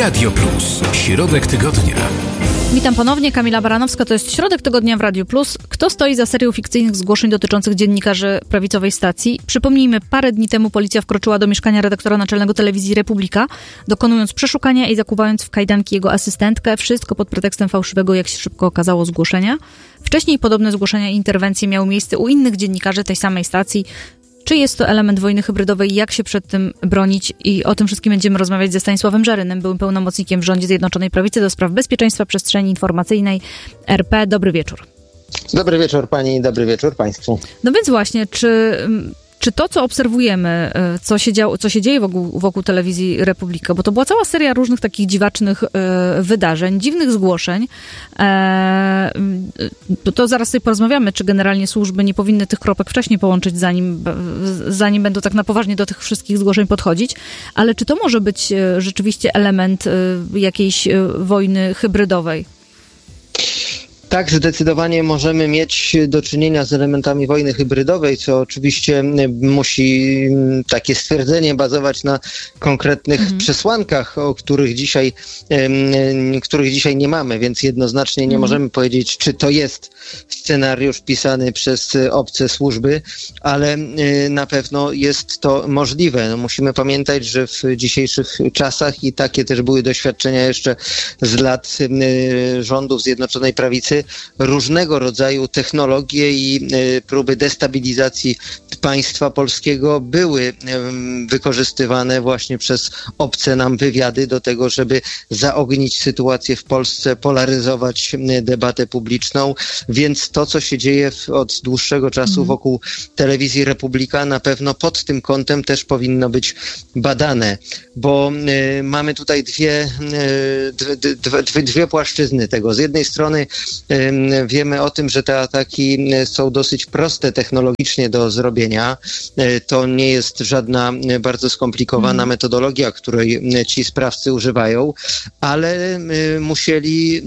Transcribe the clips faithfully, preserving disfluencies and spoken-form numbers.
Radio Plus. Środek tygodnia. Witam ponownie, Kamila Baranowska, to jest Środek Tygodnia w Radiu Plus. Kto stoi za serią fikcyjnych zgłoszeń dotyczących dziennikarzy prawicowej stacji? Przypomnijmy, parę dni temu policja wkroczyła do mieszkania redaktora naczelnego telewizji Republika, dokonując przeszukania i zakuwając w kajdanki jego asystentkę. Wszystko pod pretekstem fałszywego, jak się szybko okazało, zgłoszenia. Wcześniej podobne zgłoszenia i interwencje miały miejsce u innych dziennikarzy tej samej stacji. Czy jest to element wojny hybrydowej? Jak się przed tym bronić? I o tym wszystkim będziemy rozmawiać ze Stanisławem Żarynem, byłym pełnomocnikiem w rządzie Zjednoczonej Prawicy do spraw bezpieczeństwa przestrzeni informacyjnej R P. Dobry wieczór. Dobry wieczór pani, dobry wieczór państwu. No więc właśnie, czy... Czy to, co obserwujemy, co się, działo, co się dzieje wokół, wokół telewizji Republika, bo to była cała seria różnych takich dziwacznych e, wydarzeń, dziwnych zgłoszeń, e, to zaraz sobie porozmawiamy, czy generalnie służby nie powinny tych kropek wcześniej połączyć, zanim, zanim będą tak na poważnie do tych wszystkich zgłoszeń podchodzić, ale czy to może być rzeczywiście element e, jakiejś wojny hybrydowej? Tak, zdecydowanie możemy mieć do czynienia z elementami wojny hybrydowej, co oczywiście musi takie stwierdzenie bazować na konkretnych mhm. przesłankach, o których dzisiaj, których dzisiaj nie mamy, więc jednoznacznie nie mhm. możemy powiedzieć, czy to jest scenariusz pisany przez obce służby, ale na pewno jest to możliwe. No, musimy pamiętać, że w dzisiejszych czasach, i takie też były doświadczenia jeszcze z lat rządów Zjednoczonej Prawicy, różnego rodzaju technologie i y, próby destabilizacji państwa polskiego były y, wykorzystywane właśnie przez obce nam wywiady do tego, żeby zaognić sytuację w Polsce, polaryzować y, debatę publiczną, więc to, co się dzieje w, od dłuższego czasu mm. wokół telewizji Republika, na pewno pod tym kątem też powinno być badane, bo y, mamy tutaj dwie, y, dwie, dwie, dwie płaszczyzny tego. Z jednej strony y, wiemy o tym, że te ataki są dosyć proste technologicznie do zrobienia. To nie jest żadna bardzo skomplikowana mm. metodologia, której ci sprawcy używają, ale musieli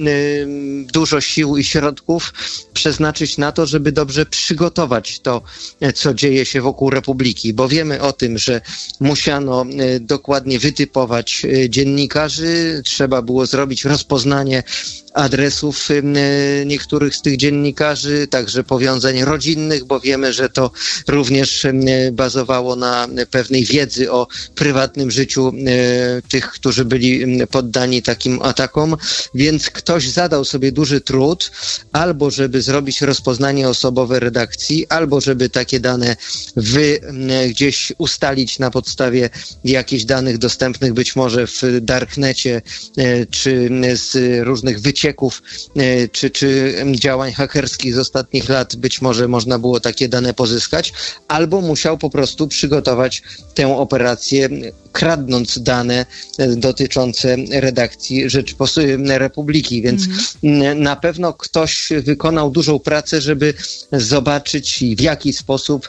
dużo sił i środków przeznaczyć na to, żeby dobrze przygotować to, co dzieje się wokół Republiki, bo wiemy o tym, że musiano dokładnie wytypować dziennikarzy, trzeba było zrobić rozpoznanie adresów niektórych z tych dziennikarzy, także powiązań rodzinnych, bo wiemy, że to również bazowało na pewnej wiedzy o prywatnym życiu tych, którzy byli poddani takim atakom, więc ktoś zadał sobie duży trud, albo żeby zrobić rozpoznanie osobowe redakcji, albo żeby takie dane wy gdzieś ustalić na podstawie jakichś danych dostępnych być może w darknecie, czy z różnych wycieków, czy, czy działań hakerskich z ostatnich lat być może można było takie dane pozyskać, albo musiał po prostu przygotować tę operację, kradnąc dane dotyczące redakcji Rzeczypospolitej Republiki, więc mm. na pewno ktoś wykonał dużą pracę, żeby zobaczyć, w jaki sposób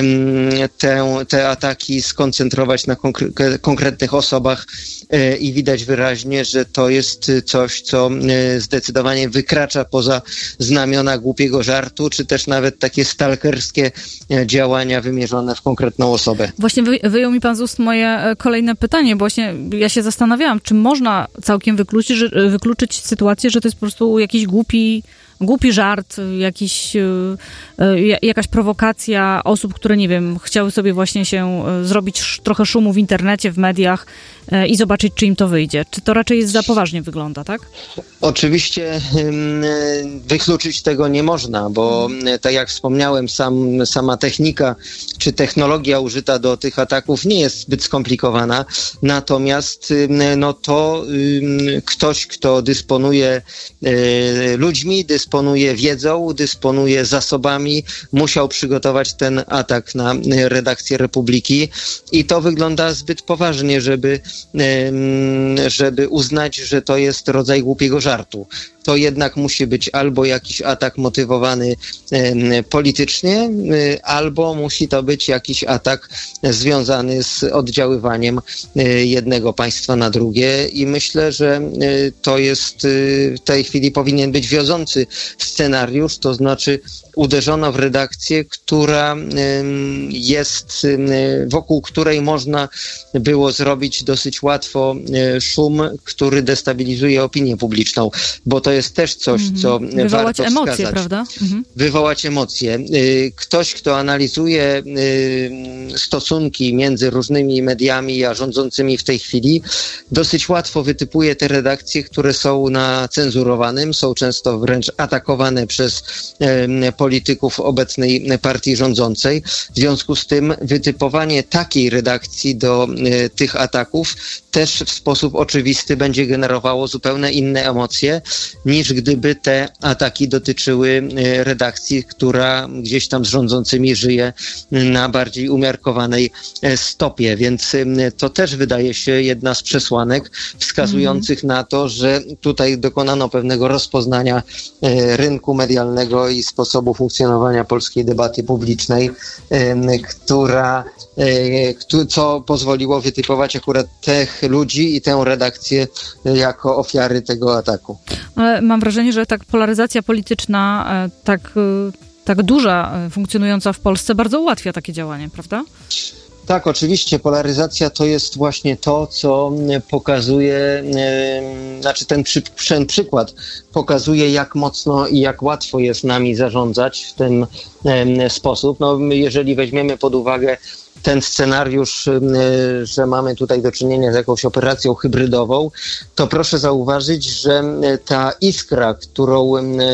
te, te ataki skoncentrować na konkre- konkretnych osobach i widać wyraźnie, że to jest coś, co zdecydowanie wykracza poza znamiona głupiego żartu, czy też nawet takie stalkerskie działania wymierzone w konkretną osobę. Właśnie wy, wyjął mi pan z ust moje kolejne pytanie, bo właśnie ja się zastanawiałam, czy można całkiem wykluczyć, że, wykluczyć sytuację, że to jest po prostu jakiś głupi głupi żart, jakiś, jakaś prowokacja osób, które, nie wiem, chciały sobie właśnie się zrobić trochę szumu w internecie, w mediach i zobaczyć, czy im to wyjdzie. Czy to raczej jest za poważnie wygląda, tak? Oczywiście wykluczyć tego nie można, bo tak jak wspomniałem, sam, sama technika czy technologia użyta do tych ataków nie jest zbyt skomplikowana, natomiast no to ktoś, kto dysponuje ludźmi, dysponuje wiedzą, dysponuje zasobami, musiał przygotować ten atak na redakcję Republiki i to wygląda zbyt poważnie, żeby, żeby uznać, że to jest rodzaj głupiego żartu. To jednak musi być albo jakiś atak motywowany e, politycznie, e, albo musi to być jakiś atak związany z oddziaływaniem e, jednego państwa na drugie i myślę, że e, to jest e, w tej chwili powinien być wiodący scenariusz, to znaczy uderzono w redakcję, która jest, wokół której można było zrobić dosyć łatwo szum, który destabilizuje opinię publiczną, bo to jest też coś, mm-hmm. co Wywołać warto emocje, wskazać. Prawda? Mm-hmm. Wywołać emocje. Ktoś, kto analizuje stosunki między różnymi mediami a rządzącymi w tej chwili, dosyć łatwo wytypuje te redakcje, które są na cenzurowanym, są często wręcz atakowane przez polityków obecnej partii rządzącej. W związku z tym wytypowanie takiej redakcji do tych ataków też w sposób oczywisty będzie generowało zupełnie inne emocje, niż gdyby te ataki dotyczyły redakcji, która gdzieś tam z rządzącymi żyje na bardziej umiarkowanej stopie. Więc to też wydaje się jedna z przesłanek wskazujących mm. na to, że tutaj dokonano pewnego rozpoznania rynku medialnego i sposobu funkcjonowania polskiej debaty publicznej, która, co pozwoliło wytypować akurat tych ludzi i tę redakcję jako ofiary tego ataku. Ale mam wrażenie, że tak polaryzacja polityczna, tak, tak duża, funkcjonująca w Polsce, bardzo ułatwia takie działanie, prawda? Tak, oczywiście polaryzacja to jest właśnie to, co pokazuje, yy, znaczy ten, przy, ten przykład pokazuje, jak mocno i jak łatwo jest nami zarządzać w ten yy, sposób. No, jeżeli weźmiemy pod uwagę ten scenariusz, że mamy tutaj do czynienia z jakąś operacją hybrydową, to proszę zauważyć, że ta iskra, którą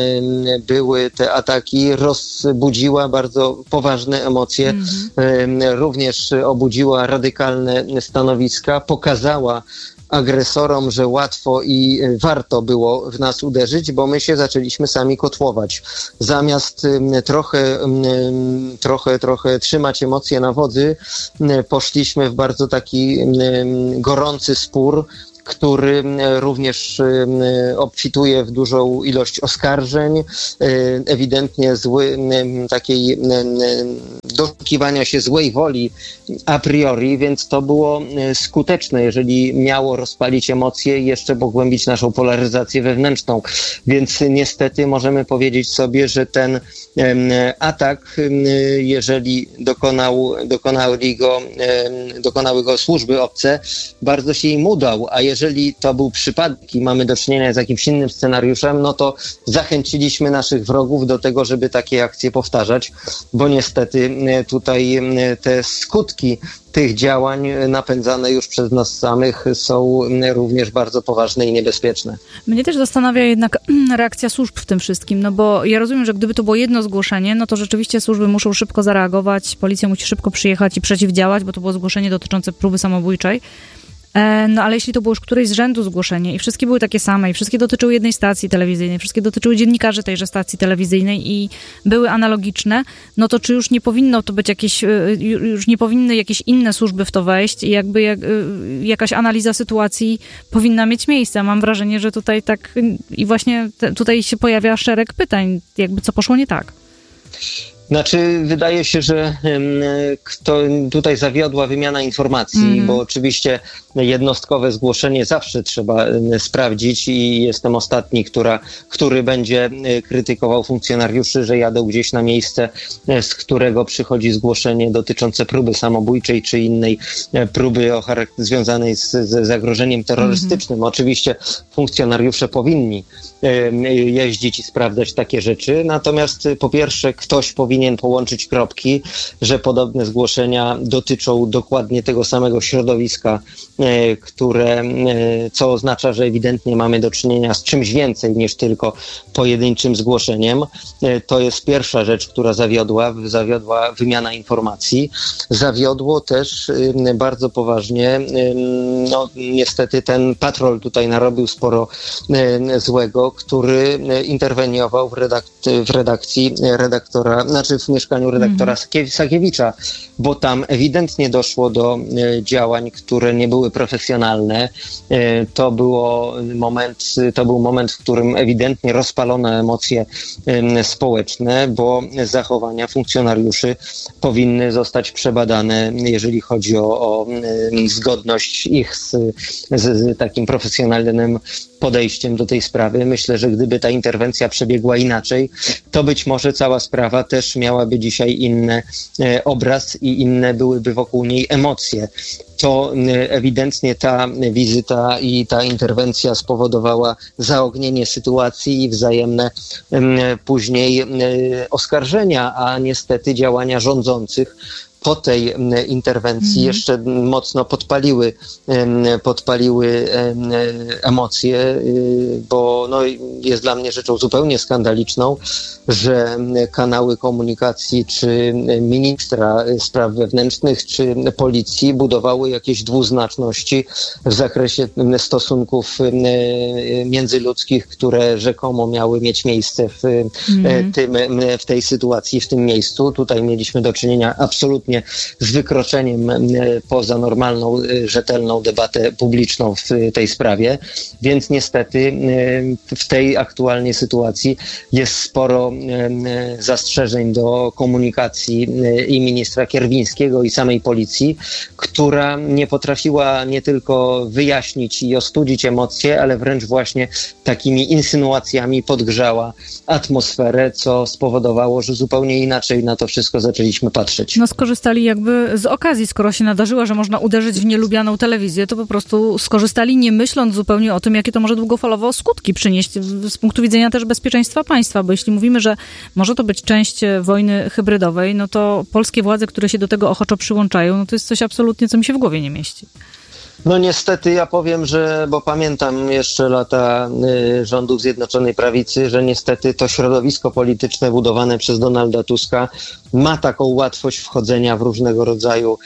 były te ataki, rozbudziła bardzo poważne emocje, mm-hmm. również obudziła radykalne stanowiska, pokazała agresorom, że łatwo i warto było w nas uderzyć, bo my się zaczęliśmy sami kotłować. Zamiast trochę, trochę, trochę trzymać emocje na wodzy, poszliśmy w bardzo taki gorący spór, który również obfituje w dużą ilość oskarżeń, ewidentnie zły, takiej doszukiwania się złej woli a priori, więc to było skuteczne, jeżeli miało rozpalić emocje i jeszcze pogłębić naszą polaryzację wewnętrzną. Więc niestety możemy powiedzieć sobie, że ten atak, jeżeli dokonał, dokonali go, dokonały go służby obce, bardzo się im udał, a jeżeli to był przypadek i mamy do czynienia z jakimś innym scenariuszem, no to zachęciliśmy naszych wrogów do tego, żeby takie akcje powtarzać, bo niestety tutaj te skutki tych działań napędzane już przez nas samych są również bardzo poważne i niebezpieczne. Mnie też zastanawia jednak reakcja służb w tym wszystkim, no bo ja rozumiem, że gdyby to było jedno zgłoszenie, no to rzeczywiście służby muszą szybko zareagować, policja musi szybko przyjechać i przeciwdziałać, bo to było zgłoszenie dotyczące próby samobójczej. No ale jeśli to było już któreś z rzędu zgłoszenie i wszystkie były takie same i wszystkie dotyczyły jednej stacji telewizyjnej, wszystkie dotyczyły dziennikarzy tejże stacji telewizyjnej i były analogiczne, no to czy już nie powinno to być jakieś, już nie powinny jakieś inne służby w to wejść i jakby jak, jakaś analiza sytuacji powinna mieć miejsce. Mam wrażenie, że tutaj tak i właśnie te, tutaj się pojawia szereg pytań, jakby co poszło nie tak. Znaczy, wydaje się, że kto tutaj zawiodła wymiana informacji, mm. bo oczywiście jednostkowe zgłoszenie zawsze trzeba sprawdzić i jestem ostatni, która, który będzie krytykował funkcjonariuszy, że jadą gdzieś na miejsce, z którego przychodzi zgłoszenie dotyczące próby samobójczej czy innej próby o charakter- związanej z, z zagrożeniem terrorystycznym. Mm. Oczywiście funkcjonariusze powinni jeździć i sprawdzać takie rzeczy, natomiast po pierwsze ktoś powinien połączyć kropki, że podobne zgłoszenia dotyczą dokładnie tego samego środowiska, które, co oznacza, że ewidentnie mamy do czynienia z czymś więcej niż tylko pojedynczym zgłoszeniem. To jest pierwsza rzecz, która zawiodła, zawiodła wymiana informacji. Zawiodło też bardzo poważnie, no niestety ten patrol tutaj narobił sporo złego, który interweniował w, redak- w redakcji redaktora, znaczy znaczy w mieszkaniu redaktora mm. Sakiewicza, bo tam ewidentnie doszło do e, działań, które nie były profesjonalne. E, to było moment, to był moment, w którym ewidentnie rozpalono emocje e, społeczne, bo zachowania funkcjonariuszy powinny zostać przebadane, jeżeli chodzi o, o e, zgodność ich z, z, z takim profesjonalnym podejściem do tej sprawy. Myślę, że gdyby ta interwencja przebiegła inaczej, to być może cała sprawa też miałaby dzisiaj inny e, obraz i inne byłyby wokół niej emocje. To e, ewidentnie ta wizyta i ta interwencja spowodowała zaognienie sytuacji i wzajemne e, później e, oskarżenia, a niestety działania rządzących po tej interwencji mm. jeszcze mocno podpaliły, podpaliły emocje, bo no, jest dla mnie rzeczą zupełnie skandaliczną, że kanały komunikacji czy ministra spraw wewnętrznych, czy policji budowały jakieś dwuznaczności w zakresie stosunków międzyludzkich, które rzekomo miały mieć miejsce w, mm. tym, w tej sytuacji, w tym miejscu. Tutaj mieliśmy do czynienia absolutnie z wykroczeniem poza normalną, rzetelną debatę publiczną w tej sprawie, więc niestety w tej aktualnej sytuacji jest sporo zastrzeżeń do komunikacji i ministra Kierwińskiego i samej policji, która nie potrafiła nie tylko wyjaśnić i ostudzić emocje, ale wręcz właśnie takimi insynuacjami podgrzała atmosferę, co spowodowało, że zupełnie inaczej na to wszystko zaczęliśmy patrzeć. No skorzystali jakby z okazji, skoro się nadarzyła, że można uderzyć w nielubianą telewizję, to po prostu skorzystali, nie myśląc zupełnie o tym, jakie to może długofalowo skutki przynieść z punktu widzenia też bezpieczeństwa państwa, bo jeśli mówimy, że może to być część wojny hybrydowej, no to polskie władze, które się do tego ochoczo przyłączają, no to jest coś absolutnie, co mi się w głowie nie mieści. No niestety ja powiem, że, bo pamiętam jeszcze lata y, rządów Zjednoczonej Prawicy, że niestety to środowisko polityczne budowane przez Donalda Tuska ma taką łatwość wchodzenia w różnego rodzaju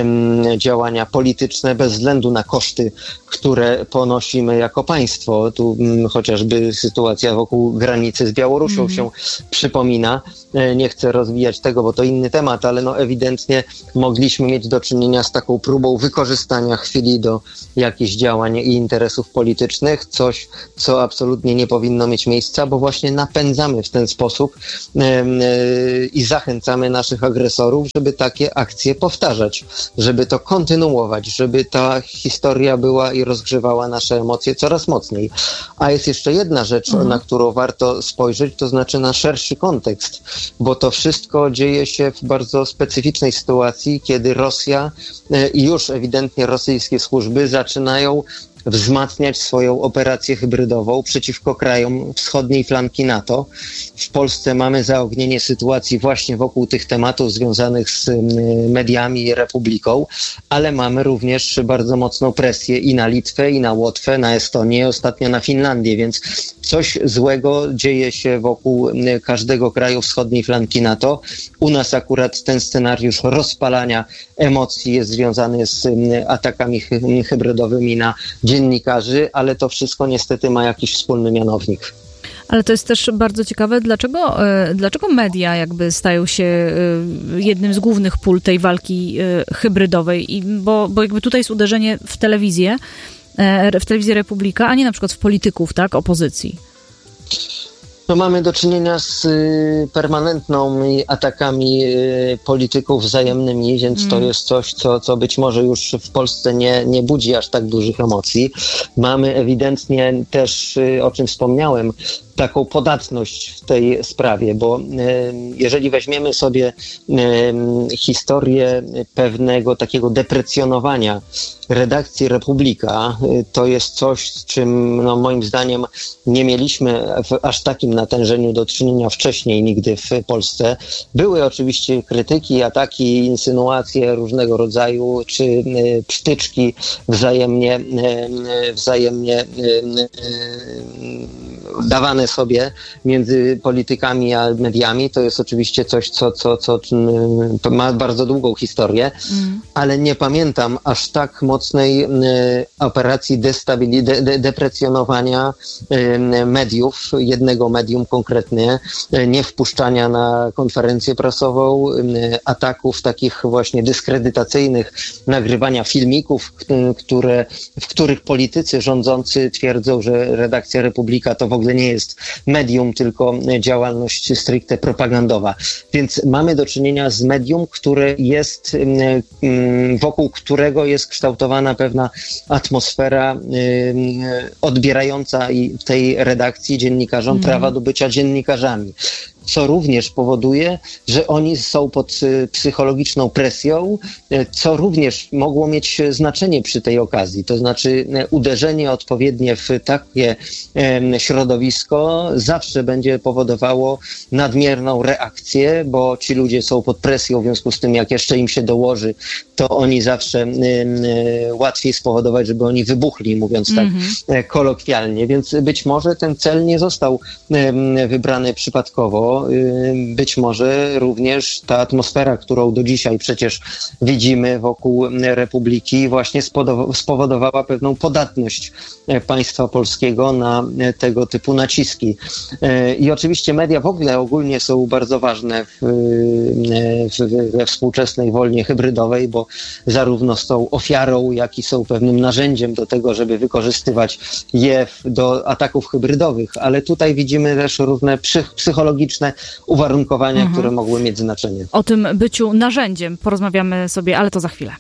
y, działania polityczne bez względu na koszty, które ponosimy jako państwo. Tu y, chociażby sytuacja wokół granicy z Białorusią mm. się przypomina. Y, nie chcę rozwijać tego, bo to inny temat, ale no ewidentnie mogliśmy mieć do czynienia z taką próbą wykorzystania chwili do jakichś działań i interesów politycznych, coś, co absolutnie nie powinno mieć miejsca, bo właśnie napędzamy w ten sposób yy, yy, i zachęcamy naszych agresorów, żeby takie akcje powtarzać, żeby to kontynuować, żeby ta historia była i rozgrzewała nasze emocje coraz mocniej. A jest jeszcze jedna rzecz, mhm. na którą warto spojrzeć, to znaczy na szerszy kontekst, bo to wszystko dzieje się w bardzo specyficznej sytuacji, kiedy Rosja yy, i już ewidentnie rosyjskie służby zaczynają wzmacniać swoją operację hybrydową przeciwko krajom wschodniej flanki NATO. W Polsce mamy zaognienie sytuacji właśnie wokół tych tematów związanych z mediami i Republiką, ale mamy również bardzo mocną presję i na Litwę, i na Łotwę, na Estonię, ostatnio na Finlandię, więc coś złego dzieje się wokół każdego kraju wschodniej flanki NATO. U nas akurat ten scenariusz rozpalania emocji jest związany z atakami hybrydowymi na dziennikarzy, ale to wszystko niestety ma jakiś wspólny mianownik. Ale to jest też bardzo ciekawe, dlaczego, dlaczego media jakby stają się jednym z głównych pól tej walki hybrydowej, I bo, bo jakby tutaj jest uderzenie w telewizję, w telewizję Republika, a nie na przykład w polityków, tak, opozycji. No, mamy do czynienia z y, permanentnymi atakami y, polityków wzajemnymi, więc mm. to jest coś, co, co być może już w Polsce nie, nie budzi aż tak dużych emocji. Mamy ewidentnie też, y, o czym wspomniałem, taką podatność w tej sprawie, bo y, jeżeli weźmiemy sobie y, historię pewnego takiego deprecjonowania redakcji Republika, y, to jest coś, z czym no, moim zdaniem nie mieliśmy w aż takim natężeniu do czynienia wcześniej nigdy w Polsce. Były oczywiście krytyki, ataki, insynuacje różnego rodzaju, czy y, psztyczki wzajemnie, y, wzajemnie y, y, dawane sobie między politykami a mediami, to jest oczywiście coś, co, co, co ma bardzo długą historię, mm. ale nie pamiętam aż tak mocnej y, operacji destabili- de- de- deprecjonowania y, mediów, jednego medium konkretnie, y, nie wpuszczania na konferencję prasową, y, ataków takich właśnie dyskredytacyjnych, nagrywania filmików, y, które, w których politycy rządzący twierdzą, że redakcja Republika to w ogóle nie jest medium, tylko działalność stricte propagandowa. Więc mamy do czynienia z medium, które jest, wokół którego jest kształtowana pewna atmosfera odbierająca tej redakcji, dziennikarzom mm. prawa do bycia dziennikarzami. Co również powoduje, że oni są pod psychologiczną presją, co również mogło mieć znaczenie przy tej okazji. To znaczy uderzenie odpowiednie w takie środowisko zawsze będzie powodowało nadmierną reakcję, bo ci ludzie są pod presją, w związku z tym jak jeszcze im się dołoży, to oni zawsze łatwiej spowodować, żeby oni wybuchli, mówiąc tak mm-hmm. kolokwialnie. Więc być może ten cel nie został wybrany przypadkowo. Być może również ta atmosfera, którą do dzisiaj przecież widzimy wokół Republiki, właśnie spowodowała pewną podatność państwa polskiego na tego typu naciski. I oczywiście media w ogóle ogólnie są bardzo ważne w, w, we współczesnej wojnie hybrydowej, bo zarówno są ofiarą, jak i są pewnym narzędziem do tego, żeby wykorzystywać je do ataków hybrydowych, ale tutaj widzimy też różne psych- psychologiczne uwarunkowania, mhm. które mogły mieć znaczenie. O tym byciu narzędziem porozmawiamy sobie, ale to za chwilę.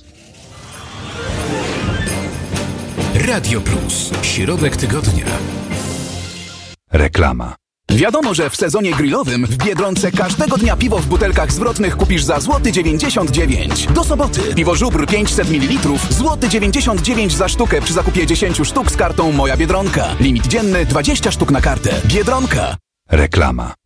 Radio Plus. Środek tygodnia. Reklama. Wiadomo, że w sezonie grillowym w Biedronce każdego dnia piwo w butelkach zwrotnych kupisz za złoty dziewięćdziesiąt dziewięć. Do soboty. Piwo Żubr pięćset mililitrów, złoty dziewięćdziesiąt dziewięć za sztukę przy zakupie dziesięć sztuk z kartą Moja Biedronka. Limit dzienny dwadzieścia sztuk na kartę. Biedronka. Reklama.